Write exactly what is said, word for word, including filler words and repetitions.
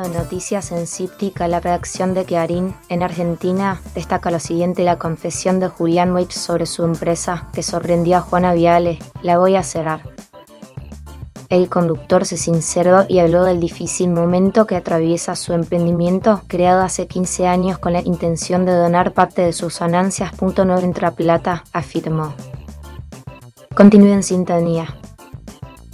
de noticias en Cíptica, la redacción de Clarín, en Argentina, destaca lo siguiente: la confesión de Julián Weich sobre su empresa, que sorprendió a Juana Viale. La voy a cerrar. El conductor se sinceró y habló del difícil momento que atraviesa su emprendimiento, creado hace quince años con la intención de donar parte de sus ganancias. No entra plata, afirmó. Continúe en sintonía.